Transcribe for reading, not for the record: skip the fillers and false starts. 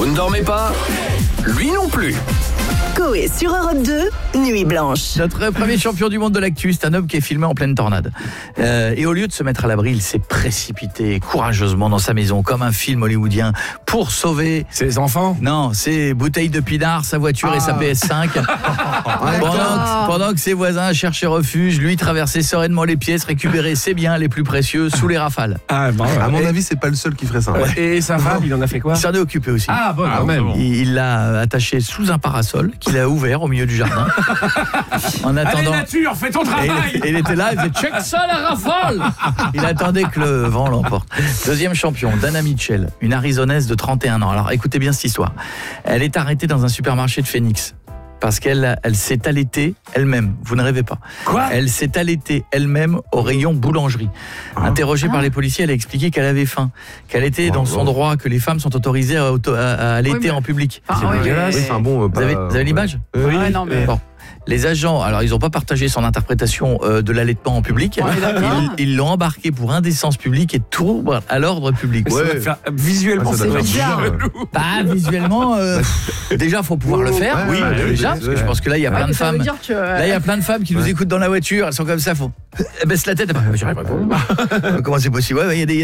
Vous ne dormez pas? Lui non plus. Coé sur Europe 2, Nuit Blanche. Notre premier champion du monde de l'actu, c'est un homme qui est filmé en pleine tornade. Et au lieu de se mettre à l'abri, il s'est précipité courageusement dans sa maison, comme un film hollywoodien, pour sauver... Ses enfants? Non, ses bouteilles de pinard, sa voiture et sa PS5. pendant que ses voisins cherchaient refuge, lui traversait sereinement les pièces, récupérait ses biens les plus précieux sous les rafales. Ah, bon, À mon avis, c'est pas le seul qui ferait ça. Et sa femme, il en a fait quoi? Il s'en est occupé aussi. Ah, bon, quand même. Il l'a attaché sous un parasol qu'il a ouvert au milieu du jardin. En attendant, Allez, nature, fais ton travail! et il était là, il faisait check ça la rafale. Il attendait que le vent l'emporte. Deuxième champion, Dana Mitchell, une Arizonaise de 31 ans. Alors écoutez bien cette histoire. Elle est arrêtée dans un supermarché de Phoenix. Parce qu'elle s'est allaitée elle-même. Vous ne rêvez pas. Quoi? Elle s'est allaitée elle-même au rayon boulangerie. Interrogée par les policiers, elle a expliqué qu'elle avait faim, qu'elle était dans son droit, que les femmes sont autorisées à allaiter en public. Oui, enfin bon, Vous avez l'image? Oui. Ah, non, mais... Bon. Les agents, alors ils n'ont pas partagé son interprétation de l'allaitement en public. Ils l'ont embarqué pour indécence publique et trouble à l'ordre public. Ça doit faire- visuellement, Ah, ça c'est doit faire bizarre. Bah, visuellement, déjà faut pouvoir le faire. Ouais, ouais, déjà, ouais, parce que je pense que là il y a plein de ça veut femmes. dire que... Là il y a plein de femmes qui nous écoutent dans la voiture. Elles sont comme ça, elles baissent la tête. J'arrive pas. Comment c'est possible? Ouais, il y a des